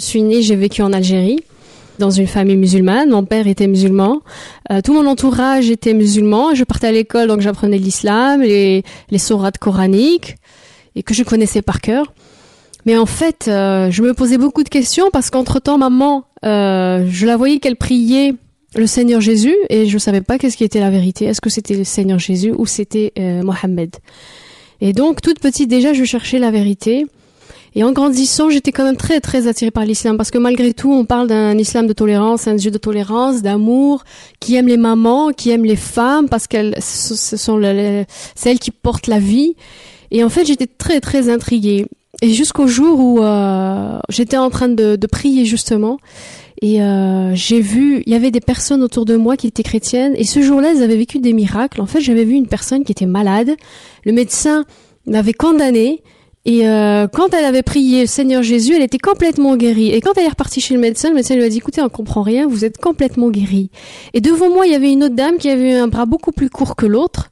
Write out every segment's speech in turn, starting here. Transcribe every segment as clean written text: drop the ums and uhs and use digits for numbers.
Je suis née, j'ai vécu en Algérie, dans une famille musulmane. Mon père était musulman. Tout mon entourage était musulman. Je partais à l'école, donc j'apprenais l'islam, les sourates coraniques, et que je connaissais par cœur. Mais en fait, je me posais beaucoup de questions parce qu'entre-temps, maman, je la voyais qu'elle priait le Seigneur Jésus et je savais pas qu'est-ce qui était la vérité. Est-ce que c'était le Seigneur Jésus ou c'était Mohammed? Et donc, toute petite déjà, je cherchais la vérité. Et en grandissant, j'étais quand même très, très attirée par l'islam parce que malgré tout, on parle d'un islam de tolérance, un Dieu de tolérance, d'amour, qui aime les mamans, qui aime les femmes parce qu'elles, c'est elles qui portent la vie. Et en fait, j'étais très, très intriguée. Et jusqu'au jour où j'étais en train de prier justement, et j'ai vu, il y avait des personnes autour de moi qui étaient chrétiennes, et ce jour-là, elles avaient vécu des miracles. En fait, j'avais vu une personne qui était malade, le médecin l'avait condamnée, et quand elle avait prié le Seigneur Jésus, elle était complètement guérie. Et quand elle est repartie chez le médecin lui a dit, écoutez, on comprend rien, vous êtes complètement guérie. Et devant moi, il y avait une autre dame qui avait un bras beaucoup plus court que l'autre.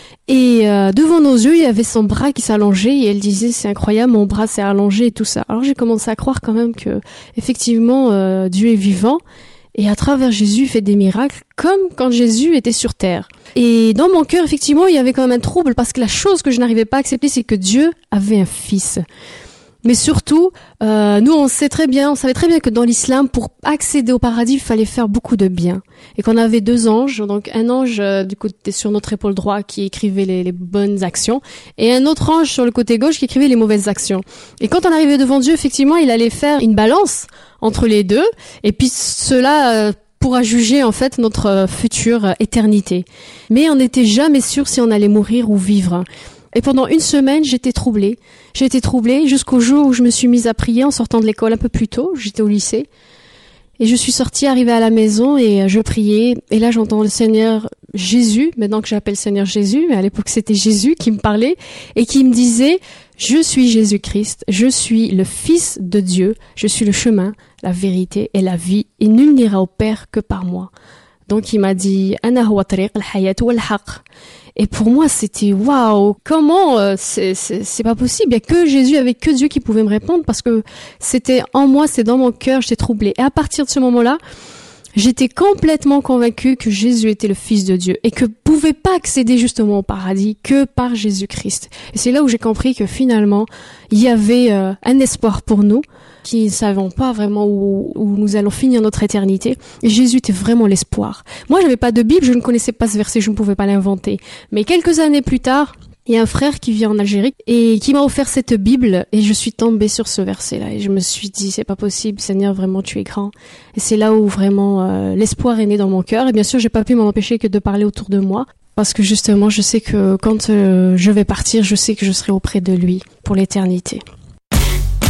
Et devant nos yeux, il y avait son bras qui s'allongeait et elle disait c'est incroyable, mon bras s'est allongé et tout ça. Alors j'ai commencé à croire quand même que effectivement Dieu est vivant et à travers Jésus il fait des miracles comme quand Jésus était sur terre. Et dans mon cœur effectivement il y avait quand même un trouble parce que la chose que je n'arrivais pas à accepter c'est que Dieu avait un fils. Mais surtout, nous on savait très bien que dans l'islam, pour accéder au paradis, il fallait faire beaucoup de bien. Et qu'on avait 2 anges, donc un ange du côté sur notre épaule droite qui écrivait les bonnes actions, et un autre ange sur le côté gauche qui écrivait les mauvaises actions. Et quand on arrivait devant Dieu, effectivement, il allait faire une balance entre les deux, et puis cela pourra juger en fait notre future éternité. Mais on n'était jamais sûr si on allait mourir ou vivre. Et pendant 1 semaine, j'étais troublée. J'ai été troublée jusqu'au jour où je me suis mise à prier en sortant de l'école un peu plus tôt. J'étais au lycée. Et je suis sortie, arrivée à la maison et je priais. Et là, j'entends le Seigneur Jésus, maintenant que j'appelle Seigneur Jésus, mais à l'époque, c'était Jésus qui me parlait et qui me disait « Je suis Jésus-Christ, je suis le Fils de Dieu, je suis le chemin, la vérité et la vie, et nul n'ira au Père que par moi. » Donc, il m'a dit « Ana huwa tariq al-hayat wal-haq » Et pour moi, c'était waouh, comment c'est pas possible. Il y a que Jésus, il y avait que Dieu qui pouvait me répondre parce que c'était en moi, c'est dans mon cœur, j'étais troublée. Et à partir de ce moment-là, j'étais complètement convaincue que Jésus était le Fils de Dieu et que pouvait pas accéder justement au paradis que par Jésus-Christ. Et c'est là où j'ai compris que finalement, il y avait un espoir pour nous qui ne savons pas vraiment où nous allons finir notre éternité. Et Jésus était vraiment l'espoir. Moi, j'avais pas de Bible, je ne connaissais pas ce verset, je ne pouvais pas l'inventer. Mais quelques années plus tard, il y a un frère qui vit en Algérie et qui m'a offert cette Bible et je suis tombée sur ce verset-là et je me suis dit c'est pas possible, Seigneur, vraiment tu es grand. Et c'est là où vraiment l'espoir est né dans mon cœur et bien sûr j'ai pas pu m'en empêcher que de parler autour de moi parce que justement je sais que quand je vais partir, je sais que je serai auprès de lui pour l'éternité.